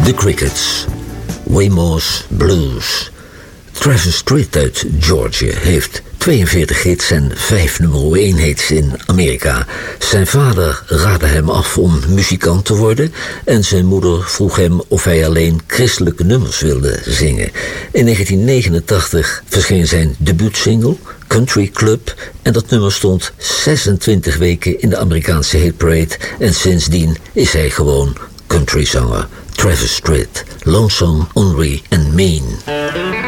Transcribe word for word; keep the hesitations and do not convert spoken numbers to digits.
The Crickets, Waymore's Blues. Travis Tritt uit Georgia heeft tweeënveertig hits en vijf nummer één hits in Amerika. Zijn vader raadde hem af om muzikant te worden en zijn moeder vroeg hem of hij alleen christelijke nummers wilde zingen. In negentien negenentachtig verscheen zijn debuutsingle Country Club en dat nummer stond zesentwintig weken in de Amerikaanse hitparade en sindsdien is hij gewoon countryzanger. Travis Tritt, Lonesome, Ornery and Mean.